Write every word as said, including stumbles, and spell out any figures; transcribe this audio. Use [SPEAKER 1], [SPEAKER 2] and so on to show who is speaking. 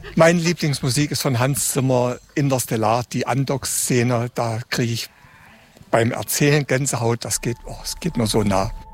[SPEAKER 1] Meine Lieblingsmusik ist von Hans Zimmer, Interstellar, die Andock-Szene. Da kriege ich beim Erzählen Gänsehaut. Das geht, oh, das geht mir so nah.